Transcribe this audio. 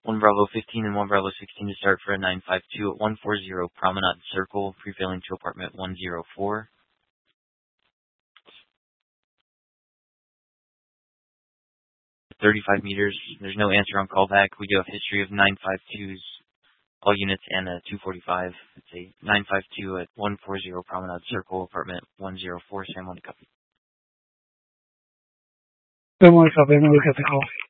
1 Bravo 15 and 1 Bravo 16 to start for a 952 at 140 Promenade Circle, prevailing to apartment 104. 35 meters. There's no answer on callback. We do have history of 952s, all units, and a 245. It's a 952 at 140 Promenade Circle, apartment 104, San Juan, copy. San Juan, copy. I'm going to look at the call.